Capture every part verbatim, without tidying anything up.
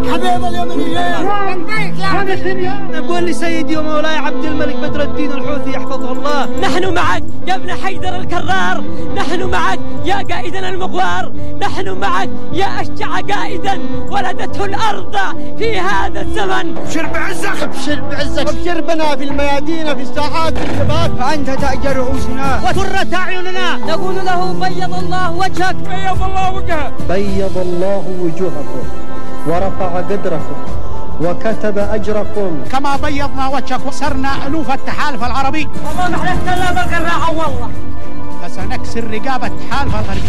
حبيب اليمنيين. نقول لسيدي ومولاي عبد الملك بدر الدين الحوثي يحفظه الله: نحن معك يا ابن حيدر الكرار، نحن معك يا قائدنا المغوار، نحن معك يا أشجع قائدا ولدته الأرض في هذا الزمن. ابشر بعزك، ابشر بعزك، ابشر بنا في الميادين في الساحات في الجبال، فأنت تأج رؤوسنا وترة أعيننا. نقول له: بيض الله وجهك، بيض الله وجهك، بيض الله وجوهكم ورفع قدركم وكتب أجركم كما بيضنا وجهك وسرنا ألوف التحالف العربي. والله ما حلفت إلا بالقراعة والله. فسنكسر رقاب التحالف الغربي.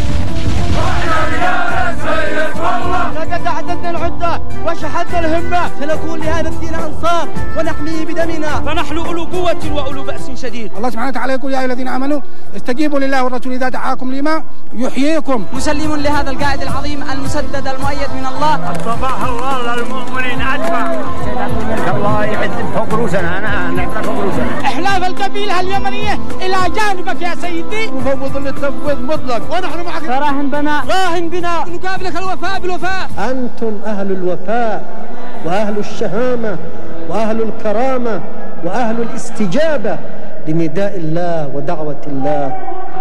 يا سيد والله لقد أعددنا العدة وشحذنا الهمة، سنكون لهذا الدين أنصار ونحميه بدمنا، فنحن أولو قوة وأولو بأس شديد. الله سبحانه وتعالى يقول: يا أيها الذين آمنوا استجيبوا لله والرسول إذا دعاكم لما يحييكم. مسلم لهذا القائد العظيم المسدد المؤيد من الله. صباح الله للمؤمنين أجمع. الله يعز فوق رؤوسنا، أنا نعمل فوق رؤوسنا. إحلاف القبيلة اليمنية إلى جانبك يا سيدي، وفوض للتنفيذ مطلق، ونحن معك. راهن بنا راهن بنا نقابلك الوفاء بالوفاء. أنتم أهل الوفاء وأهل الشهامة وأهل الكرامة وأهل الاستجابة لنداء الله ودعوة الله.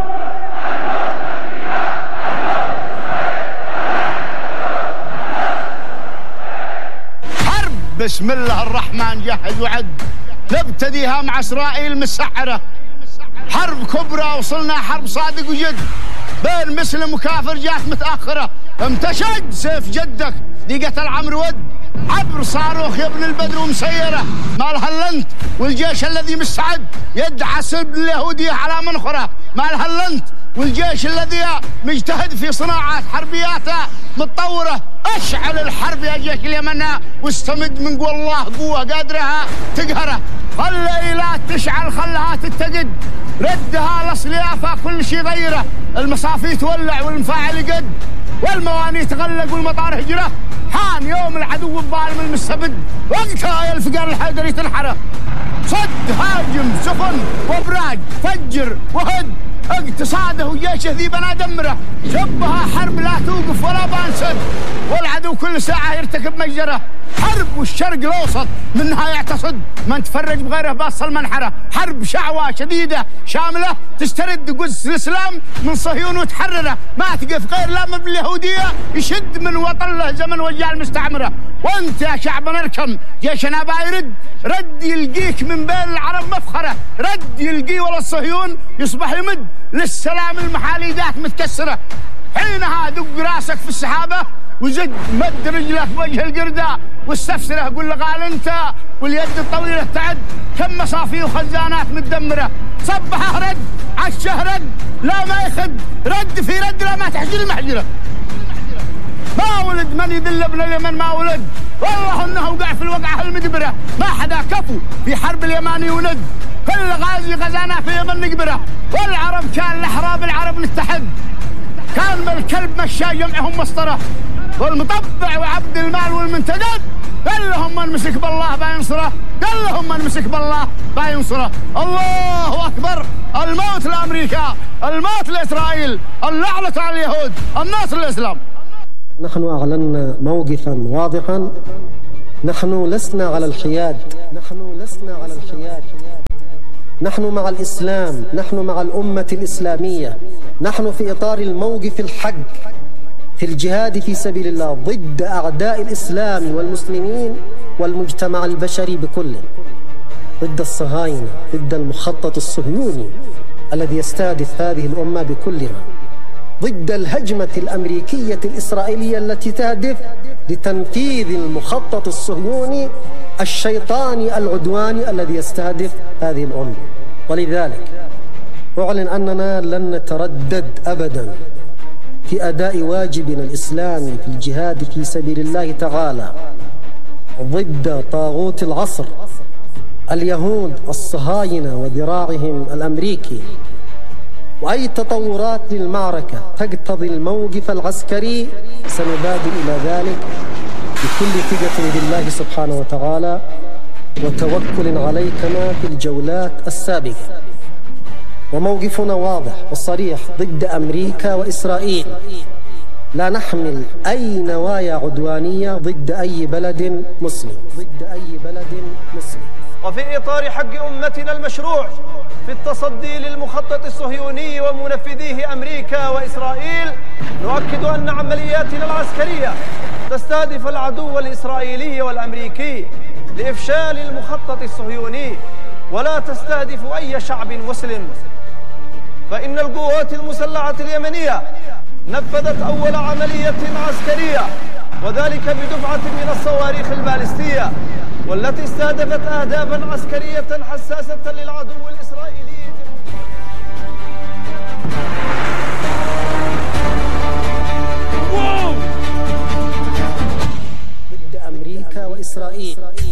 حرب بسم الله الرحمن جهز وعد، نبتديها مع إسرائيل مسحرة، حرب كبرى وصلنا حرب صادق وجد، بين مسلم وكافر جات متأخرة، امتشد سيف جدك دقة العمر ود، عبر صاروخ يا ابن البدر ومسيرة، مالها اللنت والجيش الذي مستعد يدعى سلب اليهودية على منخرة، مالها اللنت والجيش الذي مجتهد في صناعات حربياته متطورة. اشعل الحرب يا جيش اليمن واستمد من قوى الله قوة قادرها تقهره، خليلات تشعل خلها تتقد، ردها الاصليافة كل شيء غيره، المصافي تولع والمفاعل يقد والمواني تغلق والمطار هجره، حان يوم العدو الظالم المستبد، وقتها يا الفقار الحيدري تنحره، صد هاجم سفن وابراج فجر وهد، اقتصاده وجيشه ذي بنا دمره، شبها حرب لا توقف ولا بانسد، والعدو كل ساعة يرتكب مجزرة، حرب والشرق الأوسط منها يعتصد، من تفرج بغيره باص المنحرة، حرب شعوة شديدة شاملة تسترد قدس الإسلام من صهيون وتحرره، ما تقف غير لام باليهودية يشد من وطن له زمن وجع المستعمرة، وانت يا شعب نركم جيشنا بايرد، رد يلقيك من بين العرب مفخرة، رد يلقي ولا الصهيون يصبح يمد للسلام المحاليدات متكسرة، حينها دق راسك في السحابة وزد مد رجلك بوجه القردة واستفسره، قل له قال انت واليد الطويلة تعد كم مصافي وخزانات متدمرة، صبحه رد عشه رد لا ما يخد، رد في رد لا ما تحجر المحجرة، ما ولد من يدل ابن اليمن ما ولد، والله انه وقع في الوقعة المدبرة، ما حدا كفو في حرب اليماني وند، كل غازي غزانا في يمن نقبره، والعرب كان الاحراب العرب نتحد، كان من الكلب مشى جمعهم مسطره، والمطبع وعبد المال والمنتدب، قال لهم من مسك بالله بينصره، قال لهم من مسك بالله بينصره. الله اكبر، الموت لامريكا، الموت لاسرائيل، اللعنه على اليهود، النصر للاسلام. نحن أعلنا موقفا واضحا، نحن لسنا على الحياد، نحن لسنا على الحياد، نحن مع الإسلام، نحن مع الأمة الإسلامية، نحن في إطار الموقف الحق في الجهاد في سبيل الله ضد أعداء الإسلام والمسلمين والمجتمع البشري بكله، ضد الصهاينة، ضد المخطط الصهيوني الذي يستهدف هذه الأمة بكلها، ضد الهجمة الأمريكية الإسرائيلية التي تهدف لتنفيذ المخطط الصهيوني الشيطاني العدواني الذي يستهدف هذه الأمة. ولذلك أعلن أننا لن نتردد أبدا في أداء واجبنا الإسلامي في الجهاد في سبيل الله تعالى ضد طاغوت العصر اليهود الصهاينة وذراعهم الأمريكي، وأي تطورات للمعركة تقتضي الموقف العسكري سنبادر إلى ذلك بكل ثقة بالله سبحانه وتعالى وتوكل عليه كما في الجولات السابقة. وموقفنا واضح وصريح ضد أمريكا وإسرائيل، لا نحمل أي نوايا عدوانية ضد أي بلد مسلم ضد أي بلد مسلم. وفي إطار حق أمتنا المشروع في التصدي للمخطط الصهيوني ومنفذيه أمريكا وإسرائيل، نؤكد أن عملياتنا العسكرية تستهدف العدو الإسرائيلي والأمريكي لإفشال المخطط الصهيوني، ولا تستهدف أي شعب مسلم. فإن القوات المسلحة اليمنية نفذت أول عملية عسكرية، وذلك بدفعة من الصواريخ البالستية، والتي استهدفت أهدافا عسكرية حساسة للعدو الإسرائيلي. ضد أمريكا وإسرائيل.